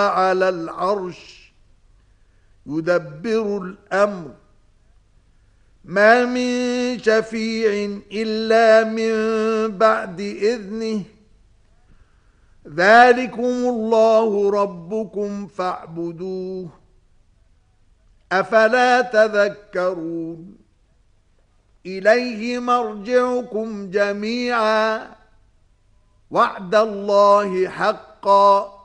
على العرش يدبر الأمر ما من شفيع إلا من بعد إذنه ذلكم الله ربكم فاعبدوه أفلا تذكرون إليه مرجعكم جميعا وعد الله حقا